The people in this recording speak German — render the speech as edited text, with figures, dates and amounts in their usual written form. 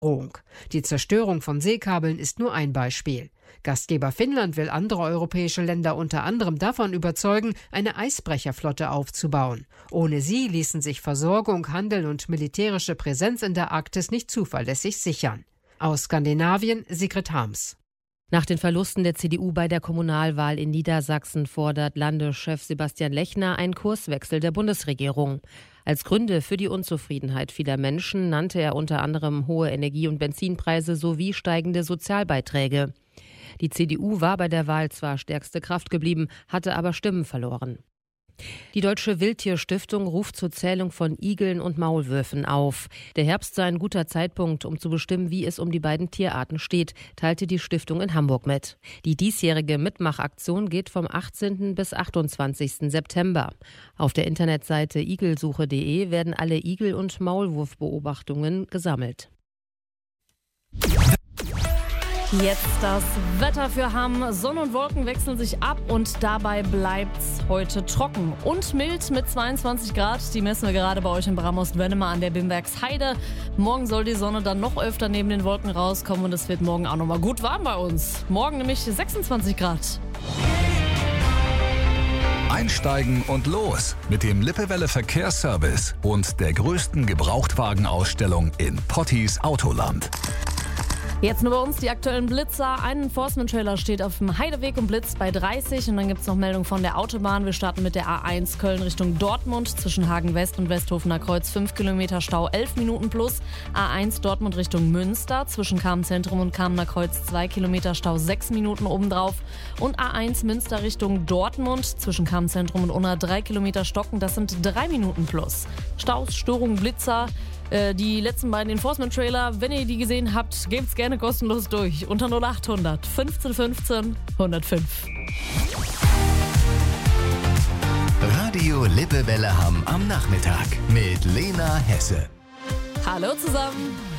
Die Zerstörung von Seekabeln ist nur ein Beispiel. Gastgeber Finnland will andere europäische Länder unter anderem davon überzeugen, eine Eisbrecherflotte aufzubauen. Ohne sie ließen sich Versorgung, Handel und militärische Präsenz in der Arktis nicht zuverlässig sichern. Aus Skandinavien, Sigrid Harms. Nach den Verlusten der CDU bei der Kommunalwahl in Niedersachsen fordert Landeschef Sebastian Lechner einen Kurswechsel der Bundesregierung. Als Gründe für die Unzufriedenheit vieler Menschen nannte er unter anderem hohe Energie- und Benzinpreise sowie steigende Sozialbeiträge. Die CDU war bei der Wahl zwar stärkste Kraft geblieben, hatte aber Stimmen verloren. Die Deutsche Wildtierstiftung ruft zur Zählung von Igeln und Maulwürfen auf. Der Herbst sei ein guter Zeitpunkt, um zu bestimmen, wie es um die beiden Tierarten steht, teilte die Stiftung in Hamburg mit. Die diesjährige Mitmachaktion geht vom 18. bis 28. September. Auf der Internetseite igelsuche.de werden alle Igel- und Maulwurfbeobachtungen gesammelt. Jetzt das Wetter für Hamm. Sonne und Wolken wechseln sich ab und dabei bleibt's heute trocken und mild mit 22 Grad. Die messen wir gerade bei euch in Brammost-Wennemar an der Bimbergsheide. Morgen soll die Sonne dann noch öfter neben den Wolken rauskommen und es wird morgen auch nochmal gut warm bei uns. Morgen nämlich 26 Grad. Einsteigen und los mit dem Lippewelle Verkehrsservice und der größten Gebrauchtwagenausstellung in Pottis Autoland. Jetzt nur bei uns die aktuellen Blitzer. Ein Enforcement-Trailer steht auf dem Heideweg und blitzt bei 30. Und dann gibt es noch Meldung von der Autobahn. Wir starten mit der A1 Köln Richtung Dortmund. Zwischen Hagen West und Westhofener Kreuz 5 Kilometer Stau, 11 Minuten plus. A1 Dortmund Richtung Münster. Zwischen Kamen-Zentrum und Kamener Kreuz 2 Kilometer Stau, 6 Minuten obendrauf. Und A1 Münster Richtung Dortmund. Zwischen Kamen-Zentrum und Unna 3 Kilometer Stocken. Das sind 3 Minuten plus. Staus, Störungen, Blitzer. Die letzten beiden Enforcement-Trailer, wenn ihr die gesehen habt, gebt's gerne kostenlos durch. Unter 0800 15 15 105. Radio Lippewelle Hamm am Nachmittag mit Lena Hesse. Hallo zusammen.